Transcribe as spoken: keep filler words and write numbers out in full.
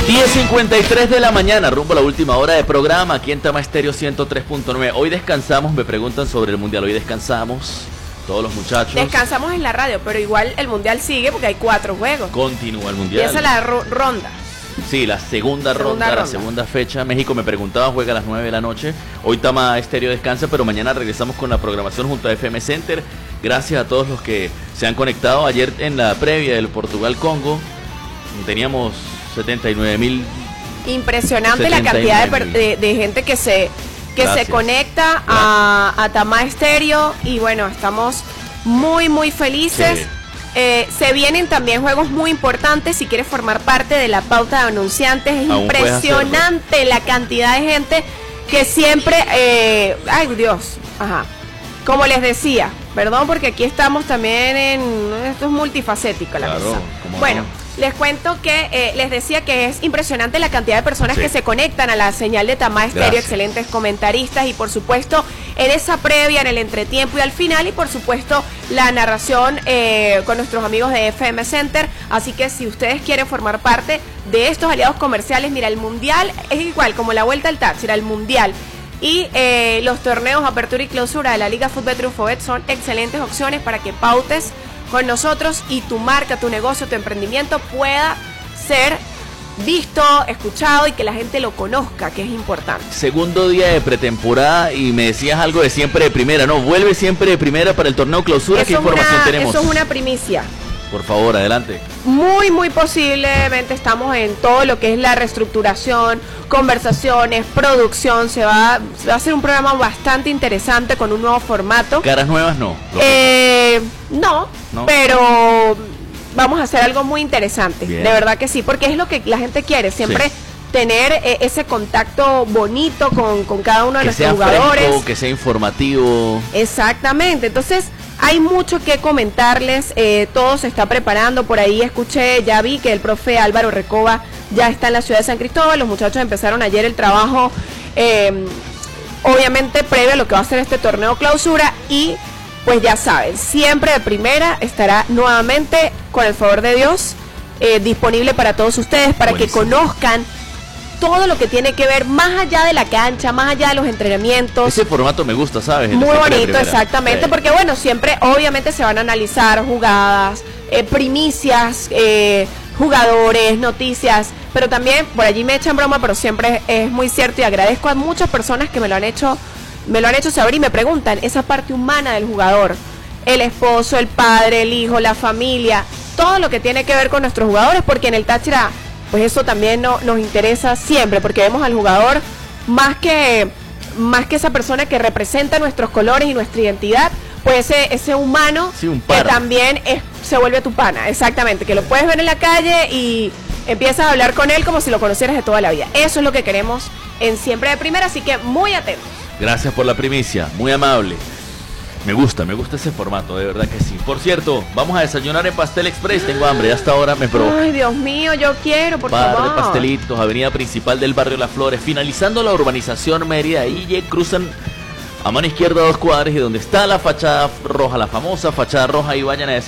diez cincuenta y tres de la mañana, rumbo a la última hora de programa, aquí en Tama Estéreo ciento tres punto nueve. Hoy descansamos, me preguntan sobre el Mundial, hoy descansamos, todos los muchachos. Descansamos en la radio, pero igual el Mundial sigue porque hay cuatro juegos. Continúa el Mundial. Empieza la ro ronda. Sí, la segunda, segunda ronda, ronda, la segunda fecha. México, me preguntaba, juega a las nueve de la noche. Hoy Tama Estéreo descansa, pero mañana regresamos con la programación junto a F M Center. Gracias a todos los que se han conectado. Ayer en la previa del Portugal-Congo teníamos setenta y nueve mil. Impresionante la cantidad de, de, de gente que se que Gracias. se conecta a, a Tama Estéreo. Y bueno, estamos muy, muy felices. Sí. Eh, se vienen también juegos muy importantes. Si quieres formar parte de la pauta de anunciantes, es Aún impresionante la cantidad de gente que siempre... Eh, ay, Dios. Ajá. Como les decía, perdón, porque aquí estamos también en... Esto es multifacético la claro, mesa. Bueno, no? les cuento que eh, les decía que es impresionante la cantidad de personas sí. que se conectan a la señal de Tama Estéreo, excelentes comentaristas y por supuesto en esa previa, en el entretiempo y al final y por supuesto la narración eh, con nuestros amigos de F M Center. Así que si ustedes quieren formar parte de estos aliados comerciales, mira, el Mundial es igual como la vuelta al Táchira, el Mundial y eh, los torneos Apertura y Clausura de la Liga Fútbol Trufobet son excelentes opciones para que pautes con nosotros y tu marca, tu negocio, tu emprendimiento pueda ser visto, escuchado y que la gente lo conozca, que es importante. Segundo día de pretemporada y me decías algo de siempre de primera, ¿no? Vuelve siempre de primera para el torneo Clausura. ¿Qué información una, tenemos? Eso es una primicia. Por favor, adelante. Muy, muy posiblemente estamos en todo lo que es la reestructuración, conversaciones, producción. Se va, se va a hacer un programa bastante interesante con un nuevo formato. ¿Caras nuevas no? Eh, no, no, pero vamos a hacer algo muy interesante. Bien. De verdad que sí, porque es lo que la gente quiere, siempre sí. tener eh, ese contacto bonito con, con cada uno de que nuestros sea jugadores. Fresco, que sea informativo. Exactamente, entonces... Hay mucho que comentarles, eh, todo se está preparando, por ahí escuché, ya vi que el profe Álvaro Recoba ya está en la ciudad de San Cristóbal, los muchachos empezaron ayer el trabajo, eh, obviamente previo a lo que va a ser este torneo Clausura y pues ya saben, siempre de primera estará nuevamente, con el favor de Dios, eh, disponible para todos ustedes, para Buenísimo. que conozcan todo lo que tiene que ver más allá de la cancha, más allá de los entrenamientos. Ese formato me gusta, ¿sabes? Muy bonito, exactamente, sí. porque bueno, siempre obviamente se van a analizar jugadas, eh, primicias, eh, jugadores, noticias, pero también por allí me echan broma, pero siempre es, es muy cierto y agradezco a muchas personas que me lo han hecho, me lo han hecho saber y me preguntan esa parte humana del jugador, el esposo, el padre, el hijo, la familia, todo lo que tiene que ver con nuestros jugadores, porque en el Táchira pues eso también no, nos interesa siempre, porque vemos al jugador más que, más que esa persona que representa nuestros colores y nuestra identidad, pues ese, ese humano sí, un que también es, se vuelve tu pana, exactamente, que lo puedes ver en la calle y empiezas a hablar con él como si lo conocieras de toda la vida. Eso es lo que queremos en Siempre de Primera, así que muy atentos. Gracias por la primicia, muy amable. Me gusta, me gusta ese formato, de verdad que sí. Por cierto, vamos a desayunar en Pastel Express. Tengo hambre, hasta ahora me provoca. Ay, Dios mío, yo quiero, por Par favor. de pastelitos, avenida principal del barrio Las Flores. Finalizando la urbanización Mérida, ahí cruzan a mano izquierda dos cuadras y donde está la fachada roja, la famosa fachada roja, y vayan a